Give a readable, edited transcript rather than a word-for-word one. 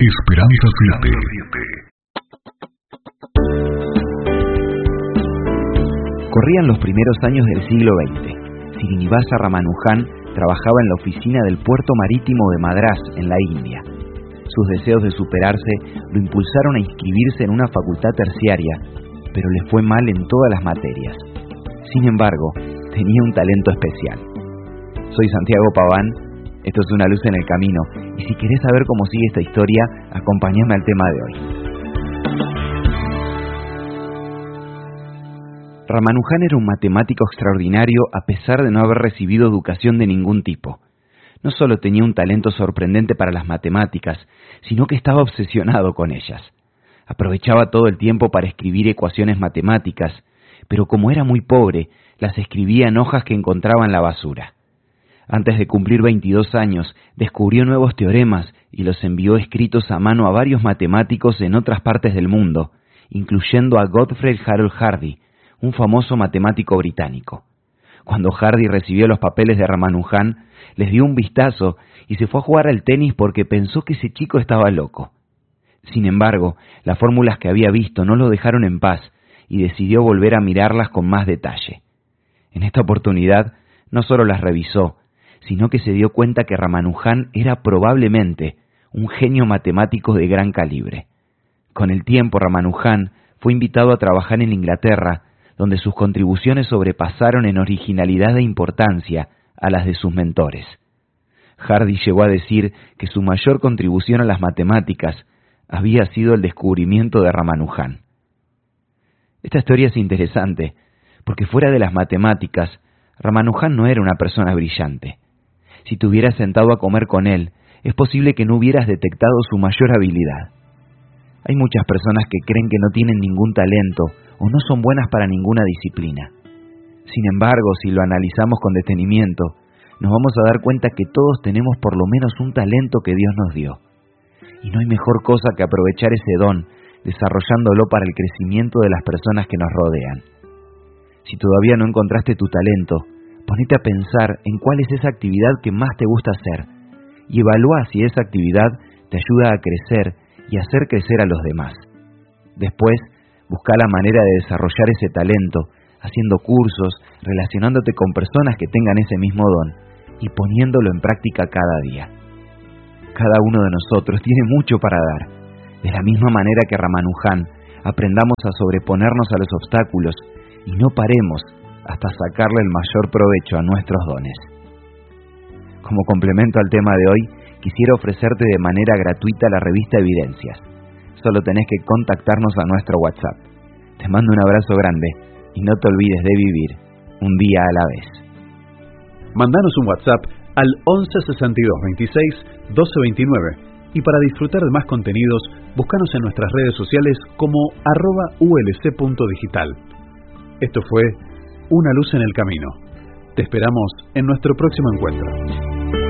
Esperanza 7. Corrían los primeros años del siglo XX. Srinivasa Ramanujan trabajaba en la oficina del puerto marítimo de Madrás, en la India. Sus deseos de superarse lo impulsaron a inscribirse en una facultad terciaria, pero le fue mal en todas las materias. Sin embargo, tenía un talento especial. Soy Santiago Paván, esto es Una luz en el camino, y si querés saber cómo sigue esta historia, acompáñame al tema de hoy. Ramanujan era un matemático extraordinario a pesar de no haber recibido educación de ningún tipo. No solo tenía un talento sorprendente para las matemáticas, sino que estaba obsesionado con ellas. Aprovechaba todo el tiempo para escribir ecuaciones matemáticas, pero como era muy pobre, las escribía en hojas que encontraba en la basura. Antes de cumplir 22 años, descubrió nuevos teoremas y los envió escritos a mano a varios matemáticos en otras partes del mundo, incluyendo a Godfrey Harold Hardy, un famoso matemático británico. Cuando Hardy recibió los papeles de Ramanujan, les dio un vistazo y se fue a jugar al tenis porque pensó que ese chico estaba loco. Sin embargo, las fórmulas que había visto no lo dejaron en paz y decidió volver a mirarlas con más detalle. En esta oportunidad, no solo las revisó, sino que se dio cuenta que Ramanujan era probablemente un genio matemático de gran calibre. Con el tiempo, Ramanujan fue invitado a trabajar en Inglaterra, donde sus contribuciones sobrepasaron en originalidad e importancia a las de sus mentores. Hardy llegó a decir que su mayor contribución a las matemáticas había sido el descubrimiento de Ramanujan. Esta historia es interesante, porque fuera de las matemáticas, Ramanujan no era una persona brillante. Si te hubieras sentado a comer con él, es posible que no hubieras detectado su mayor habilidad. Hay muchas personas que creen que no tienen ningún talento o no son buenas para ninguna disciplina. Sin embargo, si lo analizamos con detenimiento, nos vamos a dar cuenta que todos tenemos por lo menos un talento que Dios nos dio. Y no hay mejor cosa que aprovechar ese don, desarrollándolo para el crecimiento de las personas que nos rodean. Si todavía no encontraste tu talento, ponete a pensar en cuál es esa actividad que más te gusta hacer y evalúa si esa actividad te ayuda a crecer y hacer crecer a los demás. Después, busca la manera de desarrollar ese talento, haciendo cursos, relacionándote con personas que tengan ese mismo don y poniéndolo en práctica cada día. Cada uno de nosotros tiene mucho para dar. De la misma manera que Ramanujan, aprendamos a sobreponernos a los obstáculos y no paremos hasta sacarle el mayor provecho a nuestros dones. Como complemento al tema de hoy, quisiera ofrecerte de manera gratuita la revista Evidencias. Solo tenés que contactarnos a nuestro WhatsApp. Te mando un abrazo grande y no te olvides de vivir un día a la vez. Mandanos un WhatsApp al 11 62 26 12 29 y para disfrutar de más contenidos, búscanos en nuestras redes sociales como @ulc.digital. Esto fue Una luz en el camino. Te esperamos en nuestro próximo encuentro.